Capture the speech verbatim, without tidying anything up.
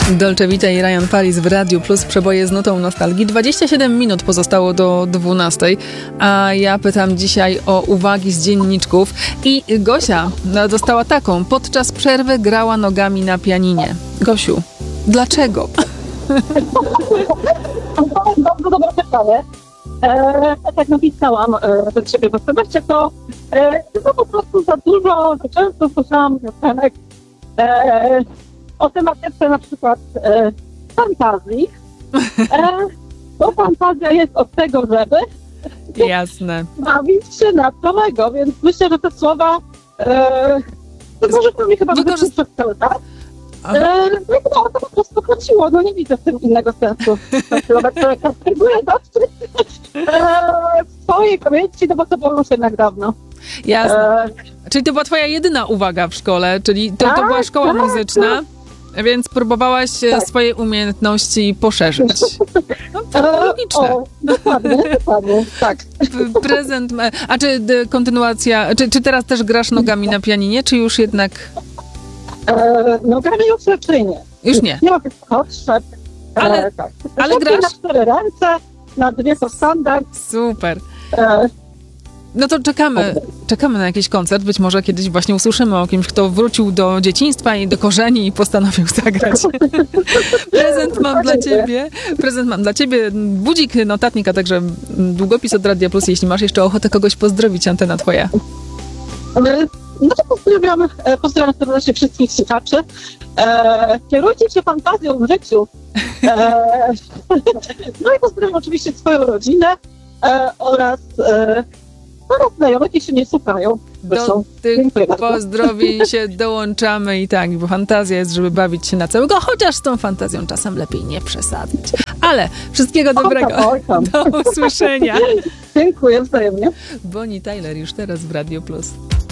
Dolce Vita i Ryan Paris w Radiu Plus, przeboje z nutą nostalgii. dwadzieścia siedem minut pozostało do dwunastej, a ja pytam dzisiaj o uwagi z dzienniczków. I Gosia dostała taką: podczas przerwy grała nogami na pianinie. Gosiu, dlaczego? Bardzo dobre pytanie. E, tak jak napisałam e, do ciebie w esemecie, to, e, to po prostu za dużo, za często słyszałam piosenek e, o tematyce na przykład e, fantazji. E, to fantazja jest od tego, żeby Jasne. bawić się na samego, więc myślę, że te słowa e, wykorzystują mi chyba Wykorzy- przez cały czas. E, no chyba o to po prostu chodziło, no nie widzę w tym innego sensu. Chyba człowieka spróbuję dotrzeć w swojej pamięci, no bo to było już jednak dawno. Jasne. E, Czyli to była twoja jedyna uwaga w szkole, czyli to, to Tak, była szkoła tak, muzyczna, więc próbowałaś e, Tak. swoje umiejętności poszerzyć. No to e, logiczne. o, dokładnie, dokładnie, tak. P- Prezent, e, a czy d- kontynuacja, czy, czy teraz też grasz nogami na pianinie, czy już jednak, E, nogami już raczej nie. już nie? Nie ma tych potrzeb. Ale- E, tak. ale Szybciej grasz? na cztery ręce, na dwie to standard. Super. E, No to czekamy, czekamy na jakiś koncert. Być może kiedyś właśnie usłyszymy o kimś, kto wrócił do dzieciństwa i do korzeni i postanowił zagrać. Prezent mam dla ciebie. Prezent mam dla ciebie. Budzik, notatnik, a także długopis od Radia Plus. Jeśli masz jeszcze ochotę kogoś pozdrowić, antena twoja. e, no to pozdrawiam, e, pozdrawiam serdecznie wszystkich słuchaczy. E, kierujcie się fantazją w życiu. E, no i pozdrawiam oczywiście swoją rodzinę e, oraz, e, oraz znajomych, jeśli nie słuchają. Do Zresztą, tych dziękuję bardzo. pozdrowień się dołączamy i tak, bo fantazja jest, żeby bawić się na całego, chociaż z tą fantazją czasem lepiej nie przesadzić. Ale wszystkiego dobrego. Oj tam, oj tam. Do usłyszenia. Dziękuję wzajemnie. Bonnie Tyler już teraz w Radio Plus.